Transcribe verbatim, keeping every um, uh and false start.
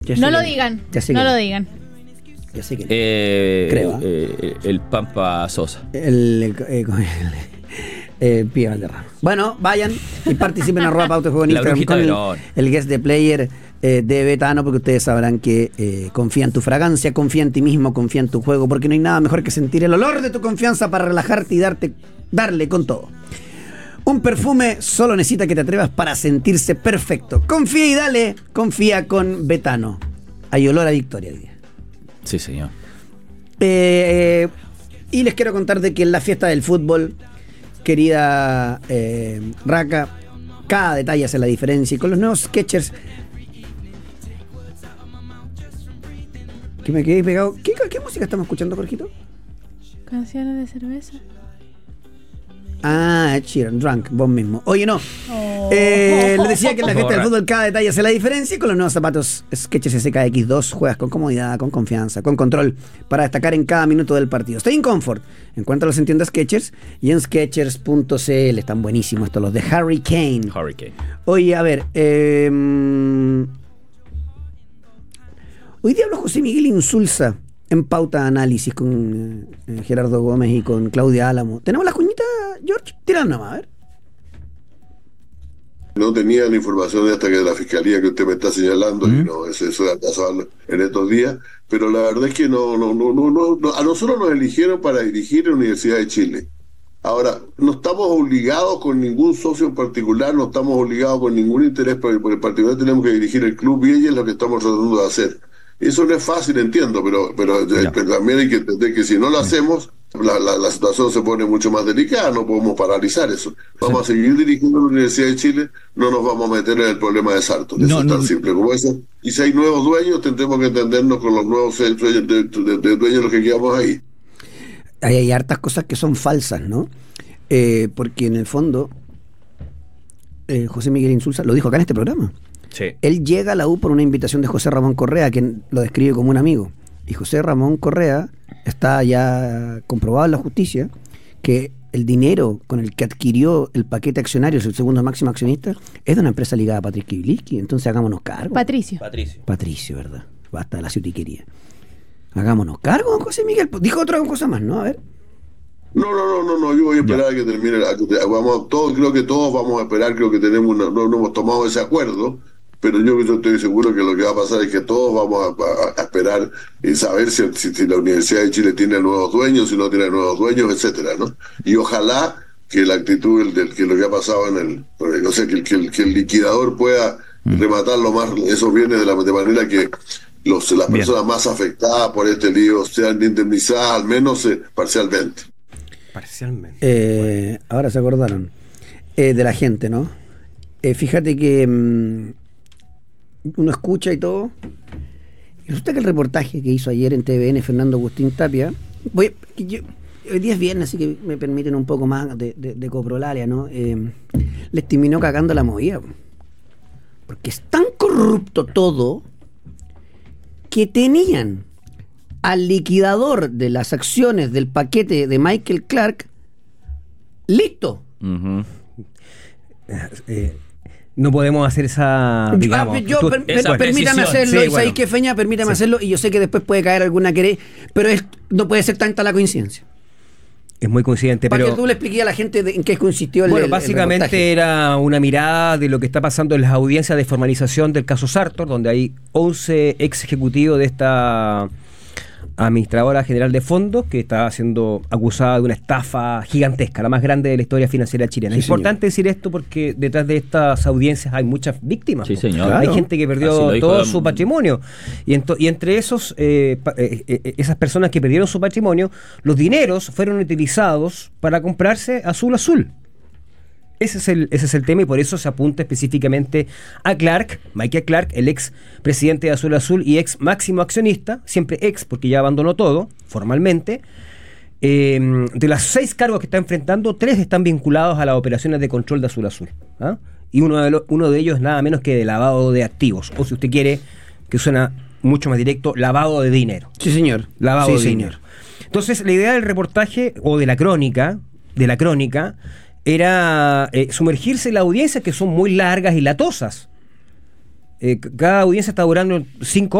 No lo digan, no lo digan. Ya sé que eh, creo. Eh, el Pampa Sosa. El, el, el, el Pío Valderrama. Bueno, vayan y participen en arroba Pauta de Juego en Instagram con el, el guest de player eh, de Betano, porque ustedes sabrán que eh, confía en tu fragancia, confía en ti mismo, confía en tu juego, porque no hay nada mejor que sentir el olor de tu confianza para relajarte y darte, darle con todo. Un perfume solo necesita que te atrevas para sentirse perfecto. Confía y dale, confía con Betano. Hay olor a victoria hoy día. Sí, señor. Eh, y les quiero contar de que en la fiesta del fútbol, querida eh, Raka, cada detalle hace la diferencia. Y con los nuevos Skechers, que me quedé pegado. ¿Qué, qué música estamos escuchando, Jorgito? Canciones de cerveza. Ah, Sheeran, Drunk, vos mismo. Oye, no. Oh. Eh, les decía que en la fiesta del fútbol cada detalle hace la diferencia. Y con los nuevos zapatos Skechers S K X dos juegas con comodidad, con confianza, con control para destacar en cada minuto del partido. Stay in comfort. Encuéntralos en tiendas Skechers y en skechers punto c l. Están buenísimos estos, los de Hurricane. Hurricane. Oye, a ver. Eh, hoy día habló José Miguel Insulza en Pauta Análisis con eh, Gerardo Gómez y con Claudia Álamo. ¿Tenemos las cuñitas, George? Tírala nomás, a ver. No tenía la información hasta que de la fiscalía que usted me está señalando, mm. y no, eso, eso ha pasado en estos días, pero la verdad es que no, no, no, no, no, no, a nosotros nos eligieron para dirigir la Universidad de Chile. Ahora, no estamos obligados con ningún socio en particular, no estamos obligados con ningún interés por el particular, tenemos que dirigir el club y ella es lo que estamos tratando de hacer. Eso no es fácil, entiendo, pero, pero, no. pero también hay que entender que si no lo hacemos, la, la, la situación se pone mucho más delicada, no podemos paralizar eso. Vamos sí. a seguir dirigiendo la Universidad de Chile, no nos vamos a meter en el problema de Sartor. Eso no, es tan no. simple como eso. Y si hay nuevos dueños, tendremos que entendernos con los nuevos dueños de, de, de dueños los que quedamos ahí. Hay, hay hartas cosas que son falsas, ¿no? Eh, porque en el fondo, eh, José Miguel Insulza lo dijo acá en este programa. Sí. Él llega a la U por una invitación de José Ramón Correa, quien lo describe como un amigo. Y José Ramón Correa está ya comprobado en la justicia que el dinero con el que adquirió el paquete accionario, el segundo máximo accionista, es de una empresa ligada a Patrick Kivliski. Entonces hagámonos cargo. Patricio. Patricio. Patricio, ¿verdad? Basta de la ciutiquería. Hagámonos cargo, don José Miguel. Dijo otra cosa más, ¿no? A ver. No, no, no, no, no, yo voy a esperar ya. a que termine. A que, vamos, todos, creo que todos vamos a esperar, creo que tenemos una, no, no hemos tomado ese acuerdo, pero yo, yo estoy seguro que lo que va a pasar es que todos vamos a, a, a esperar y saber si, si, si la Universidad de Chile tiene nuevos dueños, si no tiene nuevos dueños, etcétera, ¿no? Y ojalá que la actitud del, del que lo que ha pasado en el, no sé, que, que, que el liquidador pueda mm. rematarlo más, esos bienes de, la, de manera que los, las Bien. personas más afectadas por este lío sean indemnizadas al menos eh, parcialmente. Parcialmente. Eh, bueno. Ahora se acordaron eh, de la gente, ¿no? Eh, fíjate que mmm, uno escucha y todo. Y resulta que el reportaje que hizo ayer en T V N Fernando Agustín Tapia, voy, yo, hoy día es viernes, así que me permiten un poco más de, de, de coprolalia, ¿no? Eh, les terminó cagando la movida, porque es tan corrupto todo que tenían al liquidador de las acciones del paquete de Michael Clark listo. Uh-huh. eh, no podemos hacer esa, digamos, yo, tú, per, esa permítame hacerlo, sí, y bueno. ¿Sabéis qué, Feña? Permítame sí. hacerlo, y yo sé que después puede caer alguna querella, pero es, no puede ser tanta la coincidencia. Es muy coincidente, para pero... que tú le expliques a la gente de, en qué consistió el Bueno, el, básicamente el era una mirada de lo que está pasando en las audiencias de formalización del caso Sartor, donde hay once ex ejecutivos de esta administradora general de fondos que está siendo acusada de una estafa gigantesca, la más grande de la historia financiera chilena. Sí, es importante señor. decir esto porque detrás de estas audiencias hay muchas víctimas. Sí, señor. Hay claro. gente que perdió todo su patrimonio. Y, ento, y entre esos, eh, eh, eh, esas personas que perdieron su patrimonio, los dineros fueron utilizados para comprarse Azul Azul. Ese es, el, ese es el tema, y por eso se apunta específicamente a Clark, Michael Clark, el ex presidente de Azul Azul y ex máximo accionista, siempre ex porque ya abandonó todo formalmente. Eh, de las seis cargos que está enfrentando, tres están vinculados a las operaciones de control de Azul Azul. ¿Ah? Y uno de, lo, uno de ellos es nada menos que de lavado de activos, o si usted quiere, que suena mucho más directo, lavado de dinero. Sí, señor. Lavado sí, de señor. dinero. Entonces, la idea del reportaje, o de la crónica, de la crónica, era eh, sumergirse en la audiencia, que son muy largas y latosas. Eh, cada audiencia está durando cinco